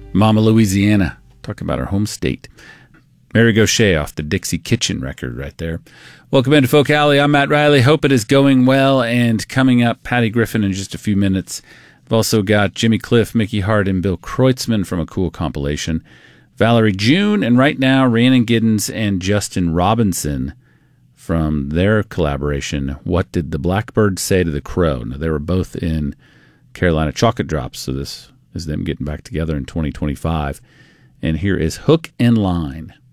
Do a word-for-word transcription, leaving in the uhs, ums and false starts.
Mama Louisiana, talking about our home state. Mary Gauthier off the Dixie Kitchen record right there. Welcome into Folk Alley. I'm Matt Riley. Hope it is going well. And coming up, Patty Griffin in just a few minutes. I've also got Jimmy Cliff, Mickey Hart, and Bill Kreutzmann from a cool compilation. Valerie June, and right now, Rhiannon Giddens and Justin Robinson from their collaboration, What Did the Blackbird Say to the Crow? Now, they were both in Carolina Chocolate Drops, so this is them getting back together in twenty twenty-five. And here is Hook and Line.